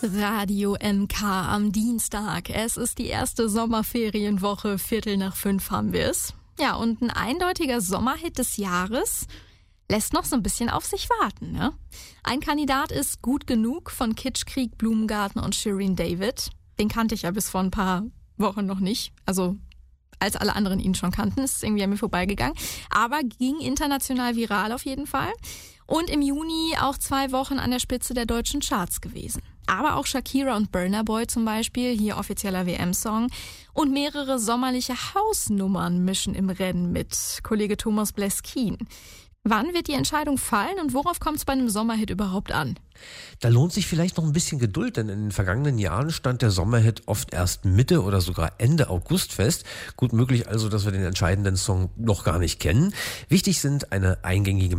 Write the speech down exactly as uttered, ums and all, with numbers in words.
Radio M K am Dienstag. Es ist die erste Sommerferienwoche, Viertel nach fünf haben wir es. Ja, und ein eindeutiger Sommerhit des Jahres lässt noch so ein bisschen auf sich warten, ne? Ein Kandidat ist Gut genug von Kitschkrieg, Blumengarten und Shirin David. Den kannte ich ja bis vor ein paar Wochen noch nicht. Also als alle anderen ihn schon kannten, ist es irgendwie an mir vorbeigegangen. Aber ging international viral auf jeden Fall. Und im Juni auch zwei Wochen an der Spitze der deutschen Charts gewesen. Aber auch Shakira und Burna Boy zum Beispiel, hier offizieller W M-Song. Und mehrere sommerliche Hausnummern mischen im Rennen mit. Kollege Thomas Bleskin. Wann wird die Entscheidung fallen und worauf kommt es bei einem Sommerhit überhaupt an? Da lohnt sich vielleicht noch ein bisschen Geduld, denn in den vergangenen Jahren stand der Sommerhit oft erst Mitte oder sogar Ende August fest. Gut möglich also, dass wir den entscheidenden Song noch gar nicht kennen. Wichtig sind eine eingängige